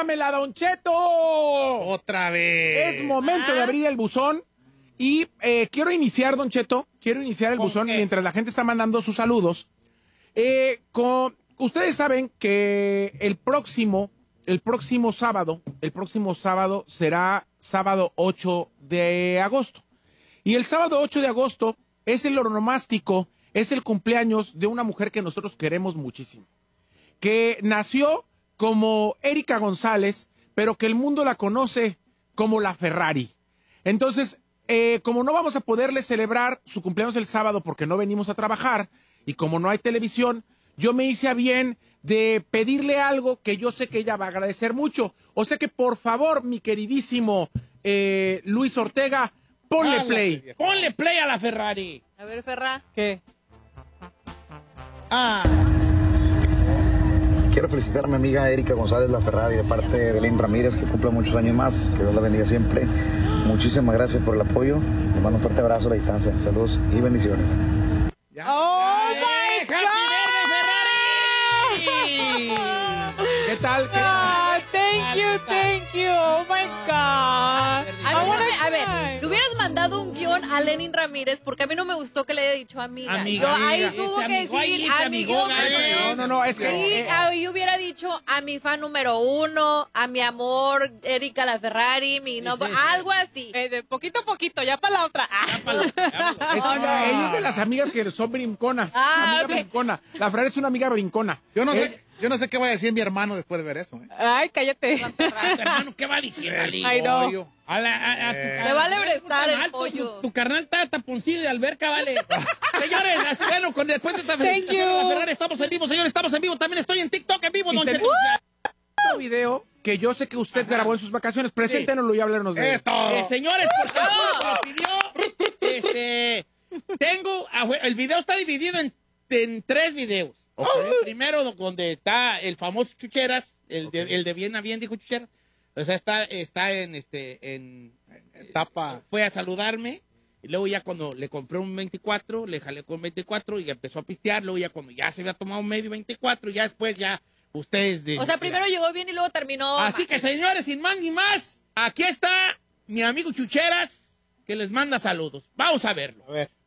¡Llévamela, Don Cheto! ¡Otra vez! Es momento de abrir el buzón. Y quiero iniciar, Don Cheto, el buzón mientras la gente está mandando sus saludos. Ustedes saben que el próximo sábado será sábado 8 de agosto. Y el sábado 8 de agosto es el onomástico, es el cumpleaños de una mujer que nosotros queremos muchísimo. Que nació como Erika González, pero que el mundo la conoce como la Ferrari. Entonces, como no vamos a poderle celebrar su cumpleaños el sábado porque no venimos a trabajar y como no hay televisión, yo me hice a bien de pedirle algo que yo sé que ella va a agradecer mucho. O sea que, por favor, mi queridísimo Luis Ortega, ponle play. Ponle play a la Ferrari. A ver, Ferra. ¿Qué? Quiero felicitar a mi amiga Erika González La Ferrari de parte de Lynn Ramírez, que cumpla muchos años más, que Dios la bendiga siempre. Muchísimas gracias por el apoyo. Les mando un fuerte abrazo a la distancia. Saludos y bendiciones. ¡Oh, my ¡Happy birthday, Ferrari! ¿Qué tal? God! Thank you. Oh my God. A ver, le hubieras mandado un guión a Lenin Ramírez porque a mí no me gustó que le haya dicho amiga. Amiga, Yo ahí amiga. tuvo que Amigó ahí, decir te amigó, amigo. No, es Sí, que... ahí hubiera dicho a mi fan número 1, a mi amor, Erika la Ferrari, mi no, algo así. De poquito a poquito, ya para la otra. Ella es de las amigas que son brinconas. Amiga brincona. La Ferrari es una amiga brincona. Yo no sé qué va a decir mi hermano después de ver eso. Ay, cállate. Hermano, ¿qué va a decir? Ay, no. Te vale prestar el pollo. Tu carnal está taponcillo de alberca, vale. Señores, bueno, después de esta Thank you. la Ferrari estamos en vivo, señores, estamos en vivo. También estoy en TikTok en vivo, Y don te- Cheto. Un video que yo sé que usted grabó en sus vacaciones. Preséntenoslo y háblenos de él. Señores, porque me pidió, el video está dividido en 3 videos. Okay. Primero, donde está el famoso Chucheras, el de Bien a Bien, dijo Chucheras. O sea, está en etapa. Fue a saludarme, y luego ya cuando le compré un 24, le jalé con 24 y empezó a pistear. Luego ya cuando ya se había tomado medio 24, ya después ya ustedes... O sea, primero llegó bien y luego terminó... Así que, señores, sin más ni más, aquí está mi amigo Chucheras, que les manda saludos. Vamos a verlo. A ver.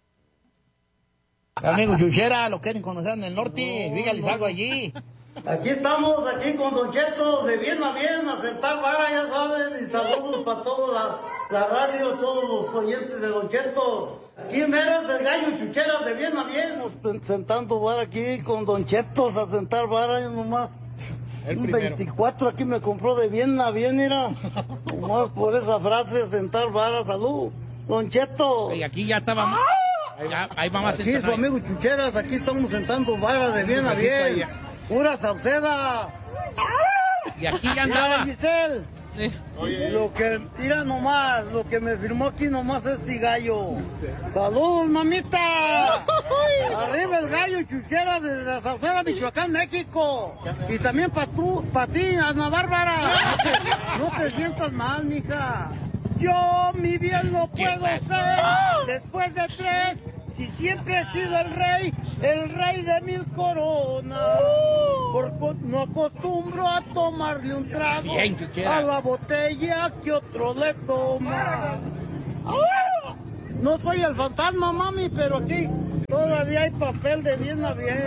Amigo Chuchera, lo quieren conocer en el norte, dígales algo allí. Aquí estamos, aquí con Don Cheto, de bien a sentar vara, ya saben, y saludos para toda la radio, todos los oyentes de Don Cheto. Aquí mero es el gallo Chucheras, de bien a bien. Estamos sentando vara aquí con Don Cheto, a sentar vara, yo nomás. Un 24 aquí me compró de bien a bien, mira. Nomás por esa frase, sentar vara, salud. Don Cheto. Y aquí ya estábamos. Ahí vamos a sentar. Aquí su amigo Chucheras, aquí estamos sentando vara de bien a bien. Pura Sauceda. Y aquí ya andaba. Giselle. Sí. Lo que, mira nomás, lo que me firmó aquí nomás es este gallo. ¡Saludos, mamita! Arriba el gallo Chucheras desde la Sauceda, Michoacán, México. Y también para ti, Ana Bárbara. No te sientas mal, mija. Yo mi bien lo puedo ser después de 3, si siempre he sido el rey de 1000 coronas. Porque no acostumbro a tomarle un trago a la botella que otro le toma. No soy el fantasma, mami, pero aquí todavía hay papel de bien a bien.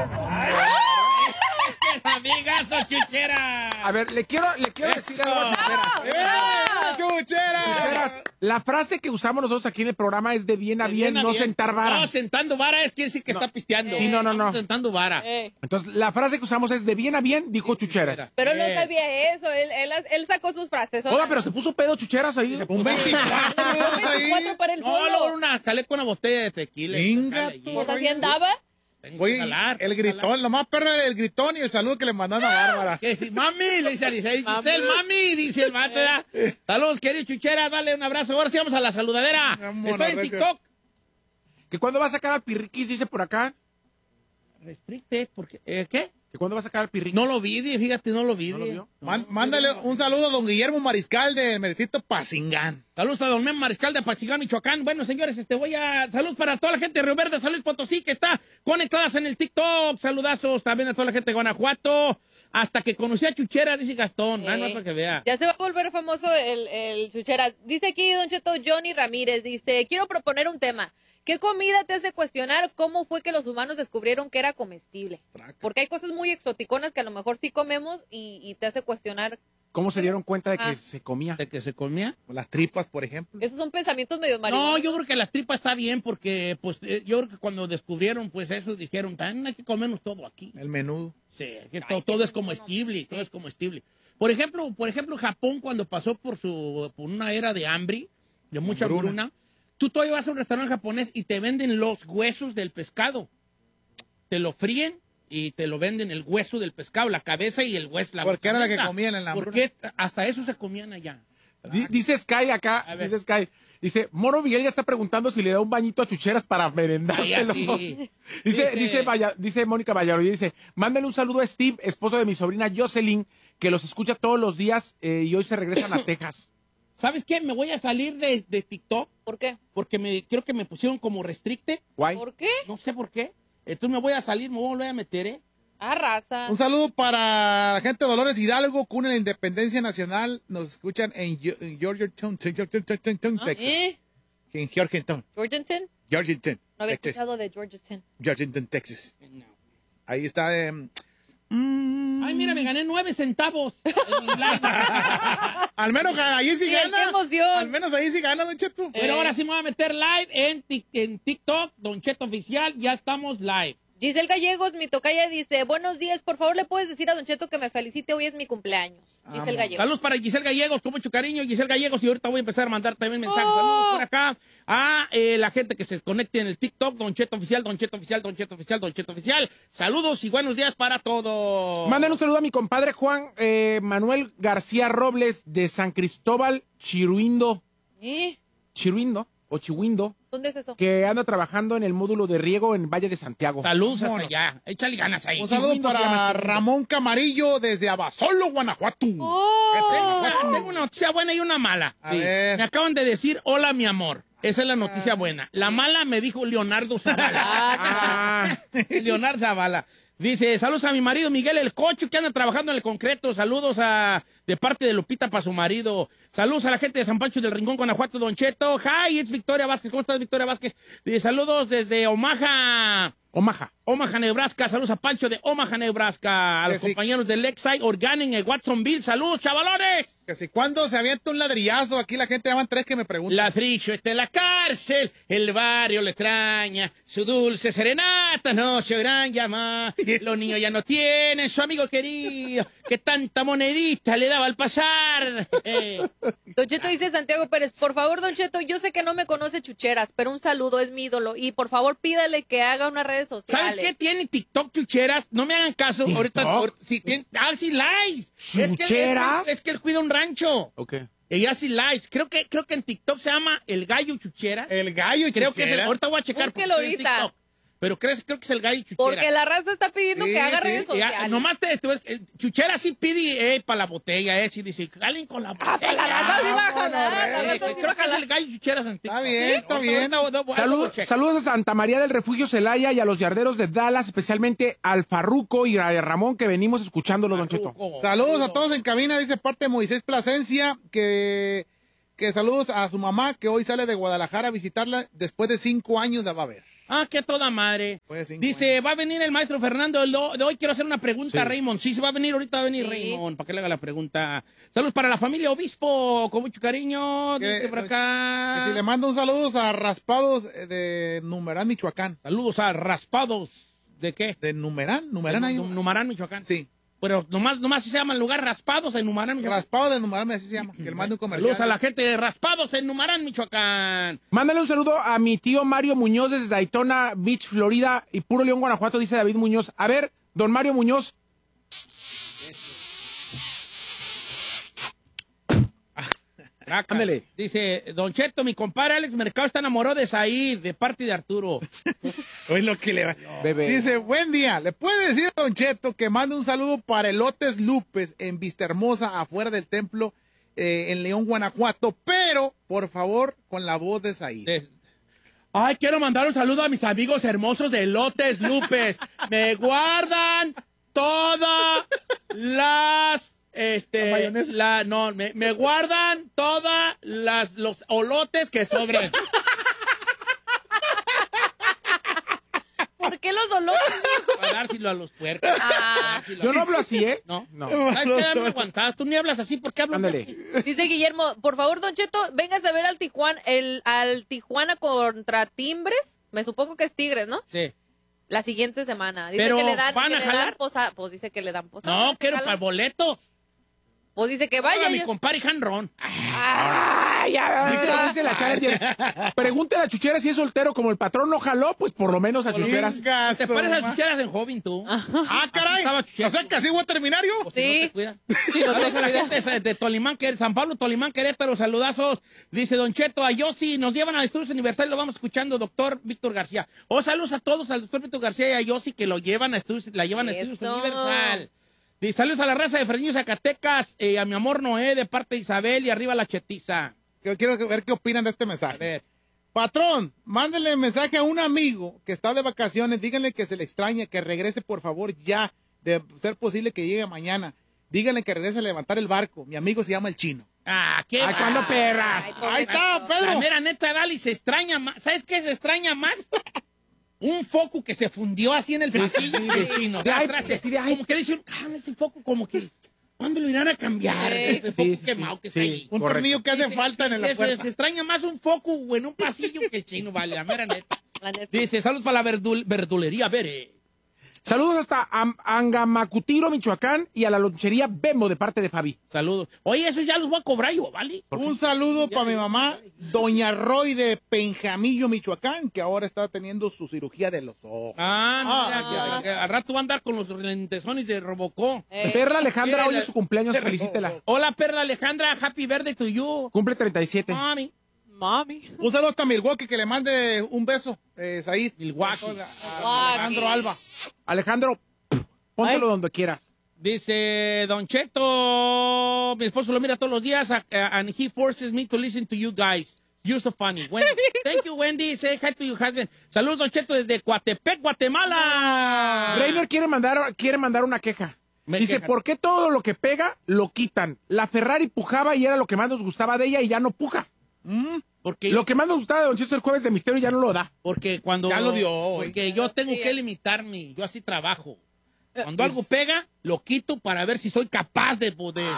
¡Amigazo, Chuchera! A ver, le quiero decir algo a Chucheras. Chucheras, la frase que usamos nosotros aquí en el programa es de bien a bien, no sentar vara. No, sentando vara es quiere decir que está pisteando. Sí, no. Sentando vara. Entonces, la frase que usamos es de bien a bien, dijo Chucheras. Pero él no sabía eso, él sacó sus frases. Oiga, pero se puso pedo Chucheras ahí. Un 24 para el No, solo. luego jalé con una botella de tequila. Pues así andaba. Oye, el gritón, lo más perro el gritón y el saludo que le mandaron a Bárbara. Que si, mami, le dice a Giselle, mami, dice el mate. Saludos, querido Chuchera, dale un abrazo. Ahora sí vamos a la saludadera. Estoy en TikTok. ¿Que cuándo va a sacar al Pirriquis, dice por acá? Restricted, porque, ¿qué? ¿Que cuándo va a sacar al Pirriquis? No lo vi, fíjate, no lo vi. ¿No lo vio? Mándale un saludo a don Guillermo Mariscal de Meritito Pacingán. Saludos a don Mem Mariscal de Pachigán, Michoacán. Bueno, señores, saludos para toda la gente de Río Verde, San Luis Potosí, que está conectadas en el TikTok. Saludazos también a toda la gente de Guanajuato, Hasta que conocí a Chucheras, dice Gastón. No, para que vea. Ya se va a volver famoso el Chucheras. Dice aquí Don Cheto Johnny Ramírez, dice, quiero proponer un tema. ¿Qué comida te hace cuestionar cómo fue que los humanos descubrieron que era comestible? Porque hay cosas muy exoticonas que a lo mejor sí comemos y te hace cuestionar. ¿Cómo se dieron cuenta de que se comía? ¿De que se comía? Las tripas, por ejemplo. Esos son pensamientos medio marihuanos. No, yo creo que las tripas está bien porque, pues, yo creo que cuando descubrieron, pues, eso dijeron, también hay que comernos todo aquí. El menudo. Sí, que todo es comestible, todo es comestible. Por ejemplo, Japón cuando pasó por una era de hambre, de mucha hambruna, tú todavía vas a un restaurante japonés y te venden los huesos del pescado. Te lo fríen y te lo venden el hueso del pescado, la cabeza y el hueso. Porque era la que comían en la hambruna. Porque hasta eso se comían allá. Dice Sky acá, dice, Moro Miguel ya está preguntando si le da un bañito a Chucheras para merendárselo. Dice Mónica Valladolid, dice, mándale un saludo a Steve, esposo de mi sobrina Jocelyn, que los escucha todos los días y hoy se regresan a Texas. ¿Sabes qué? Me voy a salir de TikTok. ¿Por qué? Porque creo que me pusieron como restricte. Guay. ¿Por qué? No sé por qué. Entonces me voy a salir, me voy a volver a meter, ¿eh? Raza. Un saludo para la gente de Dolores Hidalgo, cuna de la Independencia Nacional. Nos escuchan en Georgetown, Texas. En Georgetown. ¿Georgetown? Georgetown. No había Texas. escuchado de Georgetown. Georgetown, Texas. No. Ahí está. Ay, mira, me gané 9 centavos. Al menos ahí sí gana. ¡Qué emoción! Al menos ahí sí gana, Don Cheto. Pero ahora sí me voy a meter live en TikTok, Don Cheto Oficial. Ya estamos live. Giselle Gallegos, mi tocaya, dice, buenos días, por favor, ¿le puedes decir a Don Cheto que me felicite? Hoy es mi cumpleaños. Giselle Gallegos. Saludos para Giselle Gallegos, con mucho cariño, Giselle Gallegos, y ahorita voy a empezar a mandar también mensajes. Saludos por acá a la gente que se conecte en el TikTok, Don Cheto Oficial, Don Cheto Oficial, Don Cheto Oficial, Don Cheto Oficial. Saludos y buenos días para todos. Manden un saludo a mi compadre Juan Manuel García Robles de San Cristóbal, Chiruindo. Chiruindo o Chihuindo. ¿Dónde es eso? Que anda trabajando en el módulo de riego en Valle de Santiago. Saludos hasta allá. Échale ganas ahí. Un saludo para Ramón Camarillo desde Abasolo, Guanajuato. Tengo una noticia buena y una mala. A ver. Me acaban de decir, hola, mi amor. Esa es la noticia buena. La mala me dijo Leonardo Zavala. Leonardo Zavala. Dice, saludos a mi marido Miguel El Cocho, que anda trabajando en el concreto. Saludos de parte de Lupita para su marido. Saludos a la gente de San Pancho del Rincón, Guanajuato, Don Cheto. Hi, it's Victoria Vázquez. ¿Cómo estás, Victoria Vázquez? Dice, saludos desde Omaha, Nebraska. Saludos a Pancho de Omaha, Nebraska. A los compañeros del Lakeside Organic en Watsonville. Saludos, chavalones. Que si cuando se avienta un ladrillazo, aquí la gente llaman 3 que me preguntan. Ladrillo está en la cárcel, el barrio le extraña, su dulce serenata no se oirán llamar. Los niños ya no tienen su amigo querido, que tanta monedita le daba al pasar. Don Cheto dice Santiago Pérez, por favor, Don Cheto, yo sé que no me conoce Chucheras, pero un saludo, es mi ídolo, y por favor pídale que haga unas redes sociales. ¿Sabes qué tiene TikTok, Chucheras? No me hagan caso, ahorita, si tiene, sí, likes. Es que él cuida un rancho. Ok. Y hace lives. Creo que en TikTok se llama El Gallo Chuchera. El Gallo Chuchera. Creo que es ahorita voy a checar. Búsquelo ahorita. Pero creo que es el Gallo Chuchera. Porque la raza está pidiendo que haga redes sociales. Nomás Chuchera sí pide para la botella, sí dice, jalen con la botella. Para la raza sí va a jalar. Creo que es el Gallo Chuchera. Está bien. Saludos a Santa María del Refugio Celaya y a los yarderos de Dallas, especialmente al Farruco y a Ramón, que venimos escuchándolo, Don Cheto. Saludos a todos en cabina, dice parte de Moisés Plasencia, que saludos a su mamá, que hoy sale de Guadalajara a visitarla después de 5 años de va a ver. Ah, qué toda madre. Dice, va a venir el maestro Fernando de hoy. Quiero hacer una pregunta a Raymond. Sí, se va a venir, ahorita va a venir Raymond, para que le haga la pregunta. Saludos para la familia Obispo, con mucho cariño. Dice por acá. Que si le mando un saludo a Raspados de Numerán, Michoacán. Saludos a Raspados. ¿De qué? De Numerán. Numerán, Michoacán. Sí. Pero nomás se llama el lugar Raspados en Numarán, Michoacán. Raspados de Numarán, así se llama. Que le mande un comercial. Saludos a la gente de Raspados en Numarán, Michoacán. Mándale un saludo a mi tío Mario Muñoz desde Daytona Beach, Florida, y Puro León, Guanajuato, dice David Muñoz. A ver, don Mario Muñoz. Ándale. Dice, Don Cheto, mi compadre Alex Mercado está enamorado de Said, de parte de Arturo. Hoy lo que le va. Bebé. Dice, buen día. ¿Le puede decir a Don Cheto que mande un saludo para Elotes Lupes en Vistahermosa, afuera del templo, en León, Guanajuato? Pero, por favor, con la voz de Said. Ay, quiero mandar un saludo a mis amigos hermosos de Elotes Lupes. Me guardan todas las... me guardan todas los olotes que sobren. ¿Por qué los olores? Para dárselo a los puercos. Yo no hablo así, ¿eh? No. ¿Sabes qué? Dame aguantado. Tú ni hablas así. ¿Por qué hablas así? Dice Guillermo, por favor, Don Cheto, véngase a ver al Tijuana contra Timbres. Me supongo que es Tigres, ¿no? Sí. La siguiente semana. Dice Pero, que le dan, ¿van que a le jalar? dan posada. Pues dice que le dan posada. No, quiero para boletos. Pues dice que vaya. Mi compadre Hanron. Dice la Challenger. Pregúntale a Chuchera si es soltero, como el patrón no jaló, pues por lo menos a Chucheras. Te pareces a Chucheras en joven, tú. Caray. O sea, que así voy a terminar yo. Pues sí. Saludos a la gente de Tolimán, San Pablo, Tolimán, Querétaro, saludazos. Dice Don Cheto, a Yossi, nos llevan a Estudios Universal, lo vamos escuchando, doctor Víctor García. Saludos a todos, al doctor Víctor García y a Yossi, que lo llevan a Estudios, la llevan a Estudios Universal. Dice, saludos a la raza de Fresnillo, Zacatecas, a mi amor Noé, de parte de Isabel, y arriba la chetiza. Yo quiero ver qué opinan de este mensaje. A ver. Patrón, mándele mensaje a un amigo que está de vacaciones, díganle que se le extraña, que regrese por favor ya, de ser posible que llegue mañana. Díganle que regrese a levantar el barco. Mi amigo se llama el Chino. ¿Qué? Ay, ¿cuándo perras? Ahí está, Pedro. La mera neta, Vali, se extraña más. ¿Sabes qué se extraña más? Un foco que se fundió así en el pasillo del Chino. De atrás, como que dice, ese foco como que, ¿cuándo lo irán a cambiar? Ese foco quemado que está ahí. Un tornillo que hace falta en la puerta. Se extraña más un foco en un pasillo que el Chino, vale, la mera neta. Dice, saludos para la verdulería Bere. Saludos hasta Angamacutiro, Michoacán, y a la lonchería Bembo de parte de Fabi. Saludos. Oye, eso ya los voy a cobrar yo, ¿vale? Un saludo para mi mamá, Doña Roy de Penjamillo, Michoacán, que ahora está teniendo su cirugía de los ojos. Mira, que al rato va a andar con los lentesones de Robocó. Perla Alejandra, hoy es su cumpleaños, felicítela. Hola, Perla Alejandra, happy birthday to you. Cumple 37. Mami. Un saludo hasta Milwaukee, que le mande un beso, Said. Milwaukee. Alejandro Alba. Alejandro, póntelo donde quieras. Dice Don Cheto, mi esposo lo mira todos los días, and he forces me to listen to you guys. You're so funny. Wendy. Thank you, Wendy. Say hi to your husband. Saludos, Don Cheto, desde Coatepec, Guatemala. Reiner quiere mandar una queja. Dice, ¿por qué todo lo que pega lo quitan? La Ferrari pujaba y era lo que más nos gustaba de ella y ya no puja. Porque lo que más nos gustaba de Don Cheto el jueves de misterio ya no lo da. Porque cuando... Ya lo dio. Porque yo tengo que limitarme. Yo así trabajo. Cuando algo pega, lo quito para ver si soy capaz de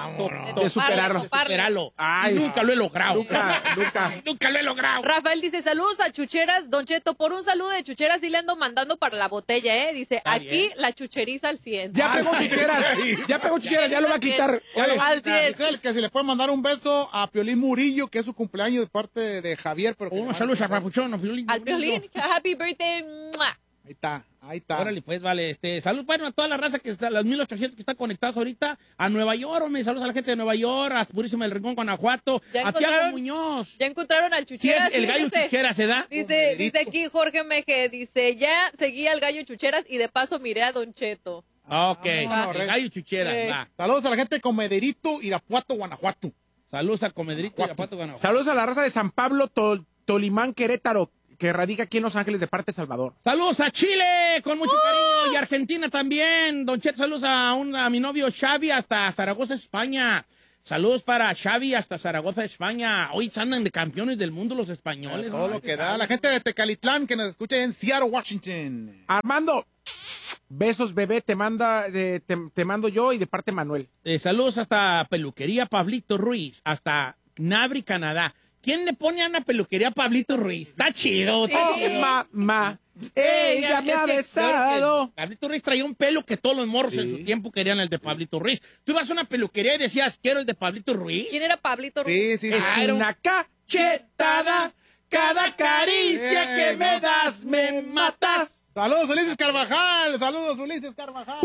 superarlo. Ay, y nunca lo he logrado. Nunca lo he logrado. Rafael dice, saludos a Chucheras. Don Cheto, por un saludo de Chucheras sí le ando mandando para la botella, ¿eh? Dice, Está aquí bien. la chucheriza al 100. Ya pegó Chucheras, ya lo va a quitar. Al 100. Dice él que si le puede mandar un beso a Piolín Murillo, que es su cumpleaños de parte de Javier. Pero Saludos a Rafuchón, a Piolín. Al Piolín, happy birthday. ¡Mua! Ahí está. Órale, pues, vale. Salud, bueno, a toda la raza que está, los 1800 que están conectados ahorita, a Nueva York, saludos a la gente de Nueva York, a Purísima del Rincón, Guanajuato, a Tiago Muñoz. Ya encontraron al Sí, Chucheras. es el gallo Chucheras, ¿se da? Dice aquí Jorge Meje, dice, ya seguí al gallo Chucheras y de paso miré a Don Cheto. Ok, el gallo Chucheras, va. Saludos a la gente de Comederito, Irapuato, Guanajuato. Saludos a Comedrito, Irapuato, Guanajuato. Saludos a la raza de San Pablo, Tolimán, Querétaro, que radica aquí en Los Ángeles de parte de Salvador. Saludos a Chile, con mucho cariño, y Argentina también. Don Cheto, saludos a mi novio Xavi hasta Zaragoza, España. Saludos para Xavi hasta Zaragoza, España. Hoy andan de campeones del mundo los españoles. Todo lo que da. La gente de Tecalitlán que nos escucha en Seattle, Washington. Armando, besos, bebé, te mando yo y de parte Manuel. Saludos hasta Peluquería Pablito Ruiz, hasta Nabri, Canadá. ¿Quién le pone a una peluquería a Pablito Ruiz? Está chido. Mamá, ella me ha besado. Pablito Ruiz traía un pelo que todos los morros en su tiempo querían el de Pablito Ruiz. Tú ibas a una peluquería y decías, quiero el de Pablito Ruiz. ¿Quién era Pablito Ruiz? Sí. Es una cachetada, cada caricia que me das me matas. Saludos, Ulises Carvajal. Saludos, Ulises Carvajal.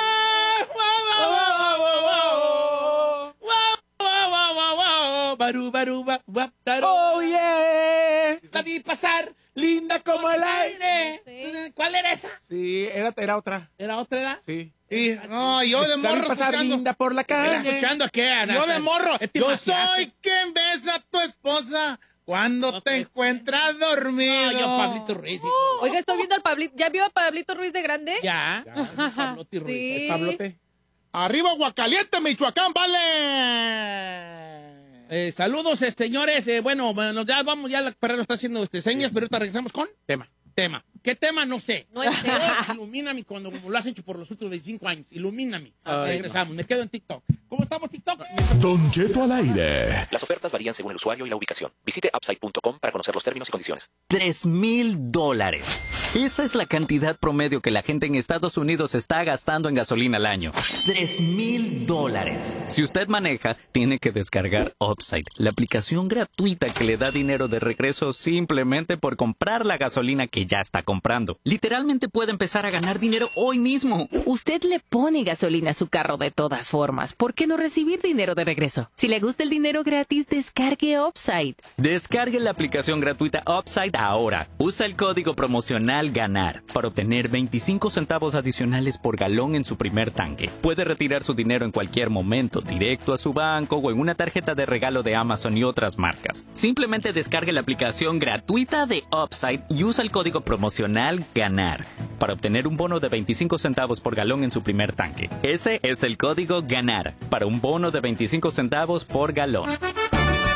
Oh, yeah. La vi pasar, Linda como el aire. Sí. ¿Cuál era esa? Sí, era otra. ¿Era otra edad? Sí. No, yo de La vi morro pasar escuchando. linda por la ¿Estás calle. escuchando a qué, Ana? Yo de morro. Este Yo maciaje. soy quien besa a tu esposa Cuando te encuentras dormido. No, yo Pablito Ruiz, hijo. Oiga, estoy viendo al Pablito. ¿Ya vio a Pablito Ruiz de grande? Ya. Pablote Ruiz. Sí. Pablote. Arriba Aguacaliente, Michoacán, vale. Saludos, señores. Bueno, ya vamos, ya la Ferrero está haciendo señas, pero ahorita regresamos con Tema. ¿Qué tema? No sé. No es tema. Dios, ilumíname cuando como lo has hecho por los últimos 25 años. Ilumíname. Ay, Regresamos. Me quedo en TikTok. ¿Cómo estamos, TikTok? Don Cheto al aire. Las ofertas varían según el usuario y la ubicación. Visite upside.com para conocer los términos y condiciones. $3,000. Esa es la cantidad promedio que la gente en Estados Unidos está gastando en gasolina al año. $3,000. Si usted maneja, tiene que descargar Upside, la aplicación gratuita que le da dinero de regreso simplemente por comprar la gasolina que ya está comprando. Literalmente puede empezar a ganar dinero hoy mismo. Usted le pone gasolina a su carro de todas formas. ¿Por qué no recibir dinero de regreso? Si le gusta el dinero gratis, descargue Upside. Descargue la aplicación gratuita Upside ahora. Usa el código promocional GANAR para obtener 25 centavos adicionales por galón en su primer tanque. Puede retirar su dinero en cualquier momento, directo a su banco o en una tarjeta de regalo de Amazon y otras marcas. Simplemente descargue la aplicación gratuita de Upside y usa el código promocional GANAR para obtener un bono de 25 centavos por galón en su primer tanque. Ese es el código GANAR para un bono de 25 centavos por galón.